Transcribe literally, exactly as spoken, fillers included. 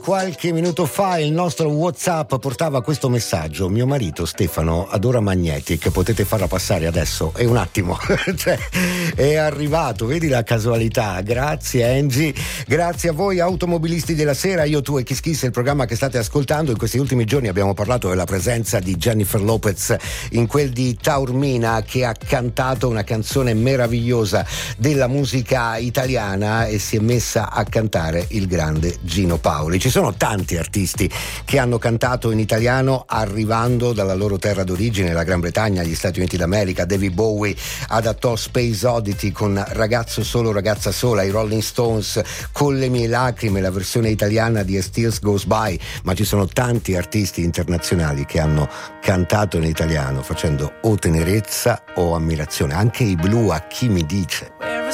qualche minuto fa il nostro WhatsApp portava questo messaggio: mio marito Stefano adora Magnetic, potete farla passare adesso? È un attimo. Cioè, è arrivato, vedi la casualità. Grazie Angie, grazie a voi automobilisti della sera. Io, tu e Kiss Kiss è il programma che state ascoltando. In questi ultimi giorni abbiamo parlato della presenza di Jennifer Lopez in quel di Taormina, che ha cantato una canzone meravigliosa della musica italiana e si è messa a cantare il grande Gino Paoli. Ci sono tanti artisti che hanno cantato in italiano arrivando dalla loro terra d'origine, la Gran Bretagna, gli Stati Uniti d'America. David Bowie adattò Space Oddity con Ragazzo solo, ragazza sola, i Rolling Stones con Le mie lacrime, la versione italiana di A Still Goes By, ma ci sono tanti artisti internazionali che hanno cantato in italiano facendo o tenerezza o ammirazione. Anche i Blu, A chi mi dice.